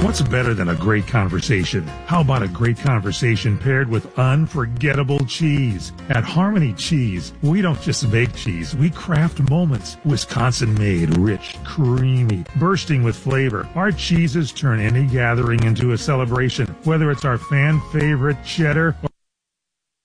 What's better than a great conversation? How about a great conversation paired with unforgettable cheese? At Harmony Cheese, we don't just make cheese, we craft moments. Wisconsin-made, rich, creamy, bursting with flavor. Our cheeses turn any gathering into a celebration, whether it's our fan favorite cheddar